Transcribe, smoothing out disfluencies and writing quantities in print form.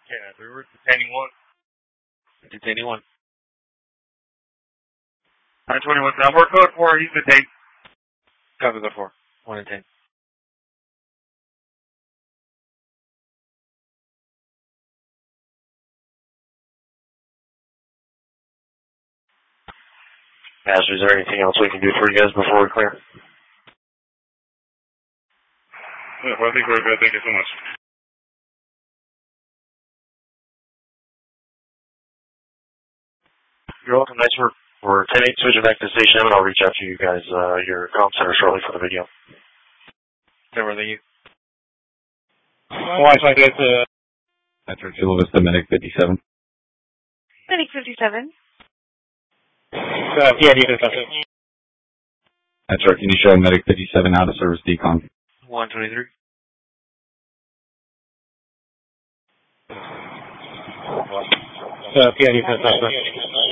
Yeah, we were detaining one. Detaining 1. 921 South. We're code 4. He's detained. Copy the 4. 1 and 10. Master, is there anything else we can do for you guys before we clear? Yeah, well, I think we're good. Thank you so much. You're welcome. Nice work. We're 10-8 switching back to Station M, and I'll reach out to you guys, your comm center shortly for the video. Thank you. Wi-Fi good to... Metro Chula Vista, Medic 57. Medic 57. PID discussion. Metro, can you show Medic 57 out of service decon? 123. PID discussion.